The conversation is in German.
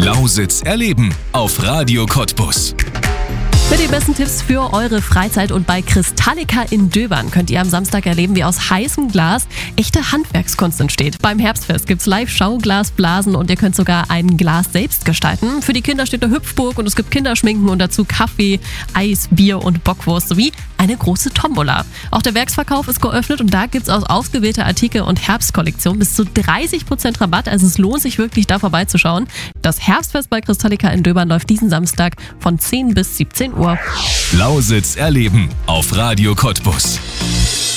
Lausitz erleben auf Radio Cottbus. Mit den besten Tipps für eure Freizeit und bei Kristallica in Döbern könnt ihr am Samstag erleben, wie aus heißem Glas echte Handwerkskunst entsteht. Beim Herbstfest gibt's Live-Schauglasblasen und ihr könnt sogar ein Glas selbst gestalten. Für die Kinder steht eine Hüpfburg und es gibt Kinderschminken und dazu Kaffee, Eis, Bier und Bockwurst sowie eine große Tombola. Auch der Werksverkauf ist geöffnet und da gibt's aus ausgewählte Artikel und Herbstkollektionen bis zu 30% Rabatt. Also es lohnt sich wirklich, da vorbeizuschauen. Das Herbstfest bei Kristallica in Döbern läuft diesen Samstag von 10 bis 17 Uhr. Lausitz erleben auf Radio Cottbus.